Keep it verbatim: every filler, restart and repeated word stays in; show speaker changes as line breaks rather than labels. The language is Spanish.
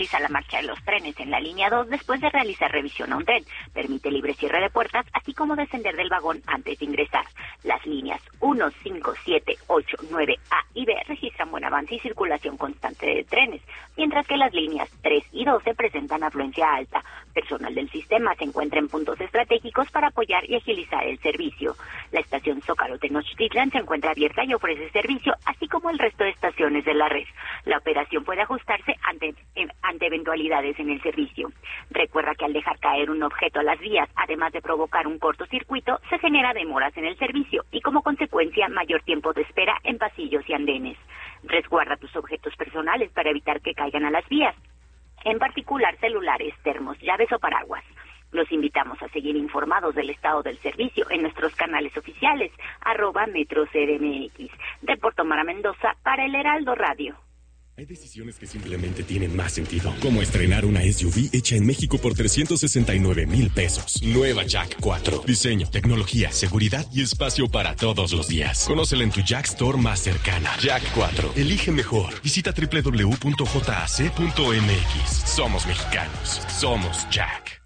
la marcha de los trenes en la línea dos después de realizar revisión a un tren. Permite libre cierre de puertas, así como descender del vagón antes de ingresar. Las líneas uno, cinco, siete, ocho, nueve A y B registran buen avance y circulación constante de trenes, mientras que las líneas tres y doce presentan afluencia alta. Personal del sistema se encuentra en puntos estratégicos para apoyar y agilizar el servicio. La estación Zócalo Tenochtitlan se encuentra abierta y ofrece servicio, así como el resto de estaciones de la red. La operación puede ajustarse ante, ante eventualidades en el servicio. Recuerda que al dejar caer un objeto a las vías, además de provocar un cortocircuito, se genera demoras en el servicio y como consecuencia mayor tiempo de espera en pasillos y andenes. Resguarda tus objetos personales para evitar que caigan a las vías, en particular celulares, termos, llaves o paraguas. Los invitamos a seguir informados del estado del servicio en nuestros canales oficiales, arroba Metro C D M X. Reporto Mara Mendoza para el Heraldo Radio.
Hay decisiones que simplemente tienen más sentido, como estrenar una S U V hecha en México por trescientos sesenta y nueve mil pesos. Nueva Jack cuatro. Diseño, tecnología, seguridad y espacio para todos los días. Conócela en tu Jack Store más cercana. Jack cuatro. Elige mejor. Visita doble u doble u doble u punto j a c punto m x. Somos mexicanos. Somos Jack.